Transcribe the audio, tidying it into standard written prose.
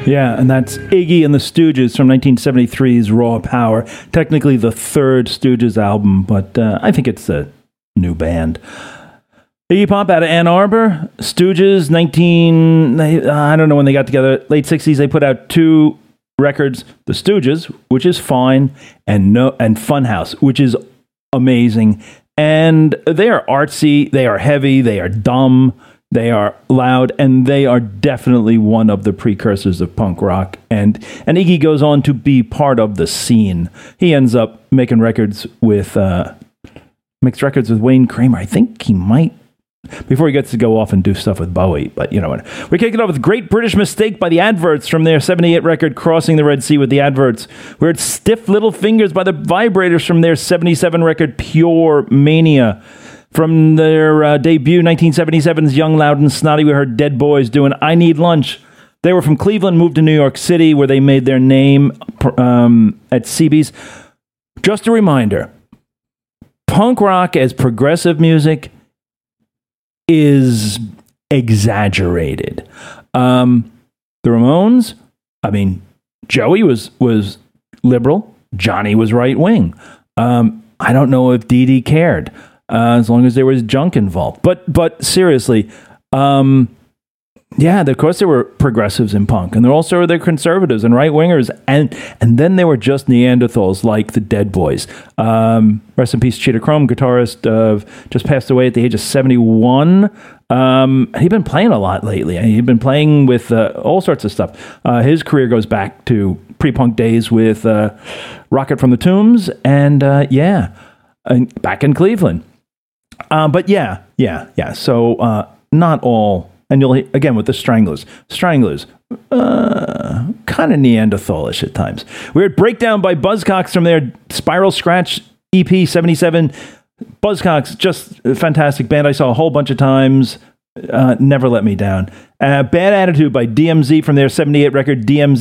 Yeah, and that's Iggy and the Stooges from 1973's Raw Power. Technically the third Stooges album, but I think it's a new band. Iggy Pop out of Ann Arbor. Stooges, I don't know when they got together. Late 60s, they put out two records. The Stooges, which is fine, and Funhouse, which is amazing. And they are artsy, they are heavy, they are dumb, they are loud, and they are definitely one of the precursors of punk rock. And Iggy goes on to be part of the scene. He ends up making records with mixed records with Wayne Kramer. I think he might, before he gets to go off and do stuff with Bowie. But you know what? We're kicking off with Great British Mistake by the Adverts from their 78 record Crossing the Red Sea with the Adverts. We're at Stiff Little Fingers by the Vibrators from their 77 record Pure Mania. From their debut 1977's Young, Loud and Snotty, we heard Dead Boys doing I Need Lunch. They were from Cleveland, moved to New York City, where they made their name at CB's. Just a reminder, punk rock as progressive music is exaggerated. The Ramones, I mean, Joey was liberal, Johnny was right wing. I don't know if Dee Dee cared, as long as there was junk involved. But seriously, yeah, of course there were progressives in punk, and there also were conservatives and right wingers, and then there were just Neanderthals like the Dead Boys. Rest in peace, Cheetah Chrome, guitarist, just passed away at the age of 71. He'd been playing a lot lately. He'd been playing with all sorts of stuff. His career goes back to pre-punk days with Rocket from the Tombs, and back in Cleveland. But yeah. So not all. And you'll, again, with the Stranglers, kind of Neanderthalish at times. We heard Breakdown by Buzzcocks from their Spiral Scratch EP 77. Buzzcocks, just a fantastic band I saw a whole bunch of times. Never let me down. Bad Attitude by DMZ from their 78 record DMZ